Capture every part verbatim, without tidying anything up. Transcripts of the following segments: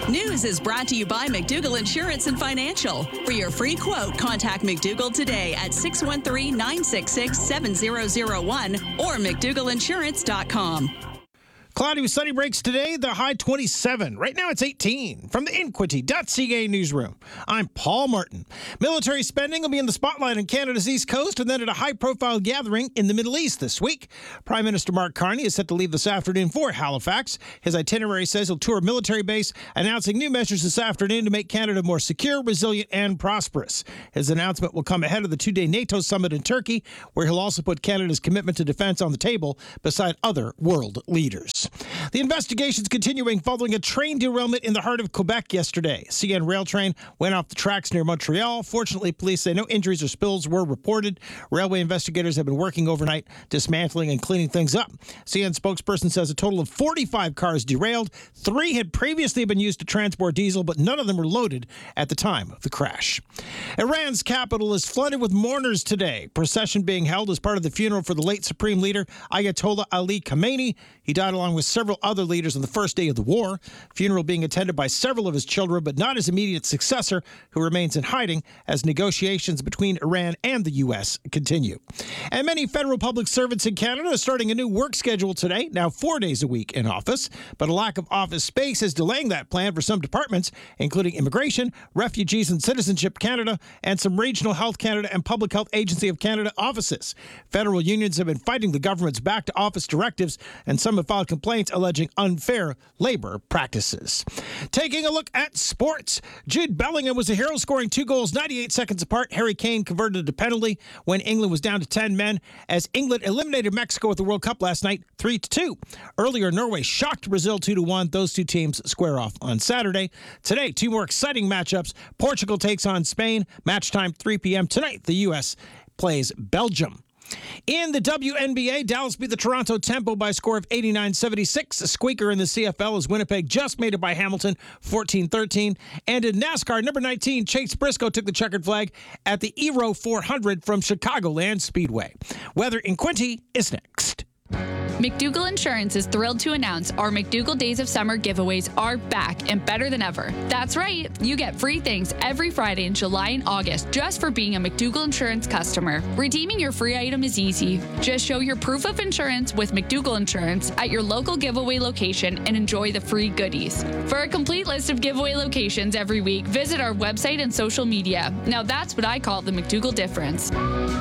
News is brought to you by McDougall Insurance and Financial. For your free quote, contact McDougall today at six one three, nine six six, seven zero zero one or mcdougal insurance dot com. Cloudy with sunny breaks today, the high twenty-seven. Right now it's eighteen. From the Inquity dot C A newsroom, I'm Paul Martin. Military spending will be in the spotlight on Canada's East Coast and then at a high-profile gathering in the Middle East this week. Prime Minister Mark Carney is set to leave this afternoon for Halifax. His itinerary says he'll tour a military base, announcing new measures this afternoon to make Canada more secure, resilient, and prosperous. His announcement will come ahead of the two-day NATO summit in Turkey, where he'll also put Canada's commitment to defense on the table beside other world leaders. The investigation's continuing following a train derailment in the heart of Quebec yesterday. C N rail train went off the tracks near Montreal. Fortunately, police say no injuries or spills were reported. Railway investigators have been working overnight, dismantling and cleaning things up. C N spokesperson says a total of forty-five cars derailed. Three had previously been used to transport diesel, but none of them were loaded at the time of the crash. Iran's capital is flooded with mourners today. Procession being held as part of the funeral for the late Supreme Leader Ayatollah Ali Khamenei. He died along with several other leaders on the first day of the war. Funeral being attended by several of his children, but not his immediate successor, who remains in hiding as negotiations between Iran and the U S continue. And many federal public servants in Canada are starting a new work schedule today, now four days a week in office. But a lack of office space is delaying that plan for some departments, including Immigration, Refugees and Citizenship Canada, and some Regional Health Canada and Public Health Agency of Canada offices. Federal unions have been fighting the government's back-to-office directives, and some have filed complaints alleging unfair labor practices. Taking a look at sports, Jude Bellingham was a hero, scoring two goals ninety-eight seconds apart. Harry Kane converted a penalty when England was down to ten men, as England eliminated Mexico at the World Cup last night three to two. Earlier, Norway shocked Brazil two to one. Those two teams square off on Saturday. Today, two more exciting matchups. Portugal takes on Spain. Match time three p.m. tonight. The U S plays Belgium. In the W N B A, Dallas beat the Toronto Tempo by a score of eighty-nine seventy-six. A squeaker in the C F L as Winnipeg just made it by Hamilton, fourteen thirteen. And in NASCAR, number nineteen, Chase Briscoe took the checkered flag at the Aero four hundred from Chicagoland Speedway. Weather in Quinty is next. McDougall Insurance is thrilled to announce our McDougall Days of Summer giveaways are back and better than ever. That's right, you get free things every Friday in July and August just for being a McDougall Insurance customer. Redeeming your free item is easy. Just show your proof of insurance with McDougall Insurance at your local giveaway location and enjoy the free goodies. For a complete list of giveaway locations every week, visit our website and social media. Now that's what I call the McDougall difference.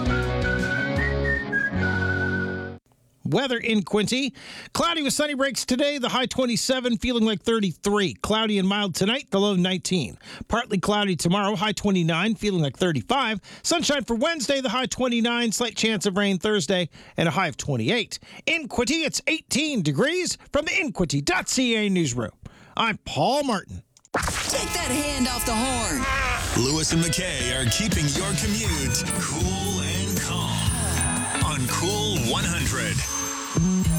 Weather in Quinty. Cloudy with sunny breaks today, the high twenty-seven, feeling like thirty-three. Cloudy and mild tonight, the low nineteen. Partly cloudy tomorrow, high twenty-nine, feeling like thirty-five. Sunshine for Wednesday, the high twenty-nine, slight chance of rain Thursday, and a high of twenty-eight. In Quinty, it's eighteen degrees. From the Inquity dot C A newsroom, I'm Paul Martin. Take that hand off the horn. Lewis and McKay are keeping your commute cool and calm on Cool one hundred.